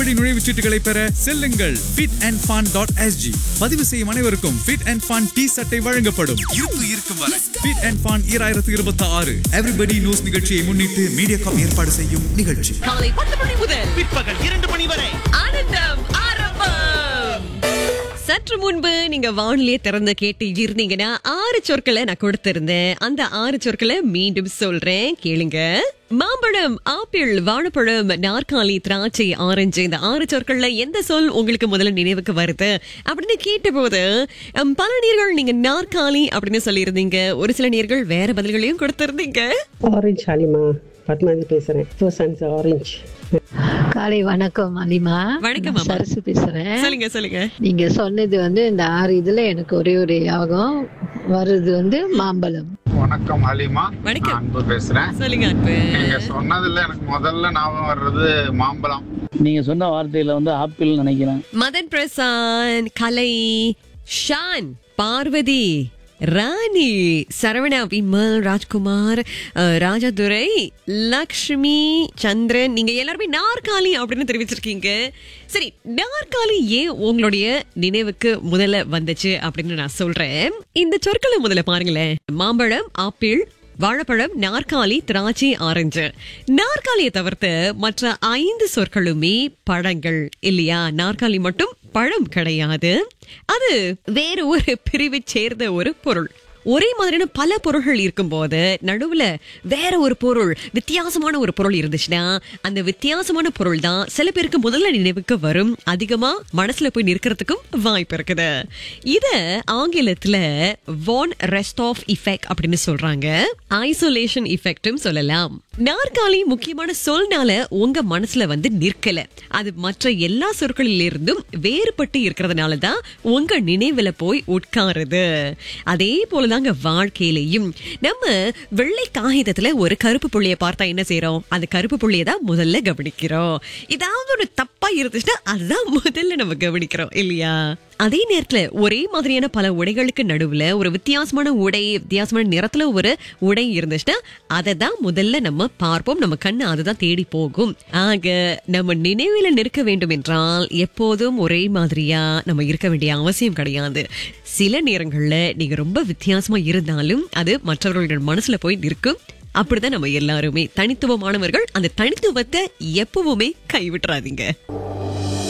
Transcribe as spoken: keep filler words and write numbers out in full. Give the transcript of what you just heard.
நுழைவுச் சீட்டுகளை பெற செல்லுங்கள் fit and fun dot s g. பதிவு செய்யும் அனைவருக்கும் Fit and Fun டி சட்டை வழங்கப்படும். இருப்பு இருக்கும் வரை Fit and Fun இரண்டாயிரத்து இருபத்தி ஆறு எவ்ரிபடி நியூஸ் நிகழ்ச்சியை முன்னிட்டு மீடியாகாம் ஏற்பாடு செய்யும் நிகழ்ச்சி. காலை பத்து மணி முதல் பிற்பகல் இரண்டு மணி வரை ஆனந்தம் ஆரம்பம். சற்று முன்பு நீங்க வானிலையை திறந்து கேட்டு இருந்தீங்கன்னா ஆறு சொற்களை நான் கொடுத்திருந்தேன். அந்த ஆறு சொற்களை மீண்டும் சொல்றேன், கேளுங்க. மாம்பழம், ஆப்பிள், வாழைப்பழம், நாற்காலி, திராட்சை, ஆரஞ்சு. இந்த ஆறு சொற்கள்ல எந்த சொல் உங்களுக்கு முதல்ல நினைவுக்கு வருது அப்படின்னு கேட்ட போது பல நேர்கள் நீங்க நாற்காலி அப்படின்னு சொல்லியிருந்தீங்க. ஒரு சில நேர்கள் வேற பதில்களையும் கொடுத்திருந்தீங்க. ஆரஞ்சு அலிமா, பத்மாவதி பேசுறேன். ஆரஞ்சு. காலை வணக்கம் அலிமா. வணக்கம் அம்மா. சரசு பேசுறேன். சொல்லுங்க சொல்லுங்க. நீங்க சொன்னது வந்து இந்த ஆறு இதுல எனக்கு ஒரே ஒரு ஞாபகம் வருது வந்து மாம்பழம். வணக்கம் ஹலிமா. வணக்கம். அன்பு பேசுறேன். சொல்லுங்க அன்பு. நீங்க சொன்னதுல எனக்கு முதல்ல ஞாபகம் வர்றது மாம்பழம். நீங்க சொன்ன வார்த்தையில வந்து ஆப்பிள் நினைக்கிறேன். மதன் பிரசாந்த், கலை, ஷான், பார்வதி, ராணி, சரவணா, விமல், ராஜ்குமார், ராஜாதுரை, லக்ஷ்மி, சந்திரன், நீங்க எல்லாருமே நாற்காலி அப்படின்னு தெரிவிச்சிருக்கீங்க. சரி, நாற்காலி ஏன் உங்களுடைய நினைவுக்கு முதல்ல வந்துச்சு அப்படின்னு நான் சொல்றேன். இந்த சொற்களை முதல்ல பாருங்களேன். மாம்பழம், ஆப்பிள், வாழைப்பழம், நாற்காலி, திராட்சை, ஆரஞ்சு. நாற்காலியை தவிர்த்து மற்ற ஐந்து சொற்களுமே பழங்கள் இல்லையா? நாற்காலி மட்டும் பழம் கிடையாது. அது வேற ஒரு பிரிவை சேர்ந்த ஒரு பொருள். ஒரே மாதிரியான பல பொருள்கள் இருக்கும் போது நடுவுல வேற ஒரு பொருள், வித்தியாசமான ஒரு பொருள் இருந்துச்சுன்னா அந்த வித்தியாசமான பொருள் தான் சில பேருக்கு முதல்ல நினைவுக்கு வரும். அதிகமா மனசுல போய் நிற்கிறதுக்கும் வாய்ப்பு இருக்குது. இத ஆங்கிலத்துல வான் ரெஸ்டாஃப் எஃபெக்ட் அப்படின்னு சொல்றாங்க. ஐசோலேஷன் எஃபெக்ட்டும் சொல்லலாம். நாற்காலி முக்கியமான சொல்னால உங்க மனசுல வந்து நிற்கல. அது மற்ற எல்லா சொற்களிலிருந்தும் வேறுபட்டு இருக்கிறதுனாலதான் உங்க நினைவுல போய் உட்காருது. அதே போல தாங்க வாழ்க்கையிலையும் நம்ம வெள்ளை காகிதத்துல ஒரு கருப்பு புள்ளிய பார்த்தா என்ன செய்யறோம்? அந்த கருப்பு புள்ளியை தான் முதல்ல கவனிக்கிறோம். ஏதாவது ஒரு தப்பா இருந்துச்சுன்னா அதுதான் முதல்ல நம்ம கவனிக்கிறோம் இல்லையா? அதே நேரத்துல ஒரே மாதிரியான பல உடைகளுக்கு நடுவுல ஒரு வித்தியாசமான உடை, வித்தியாசமான நிறத்துல ஒரு உடை இருந்துச்சுன்னா அதை தான் முதல்ல நம்ம பார்ப்போம். நம்ம கண்ணு அதுதான் தேடி போகும். ஆக நம்ம நினைவுல நிற்க வேண்டும் என்றால் எப்போதும் ஒரே மாதிரியா நம்ம இருக்க வேண்டிய அவசியம் கிடையாது. சில நேரங்கள்ல நீங்க ரொம்ப வித்தியாசமா இருந்தாலும் அது மற்றவர்களுடைய மனசுல போய் நிற்கும். அப்படிதான் நம்ம எல்லாருமே தனித்துவமானவர்கள். அந்த தனித்துவத்தை எப்பவுமே கைவிட்டுறாதீங்க.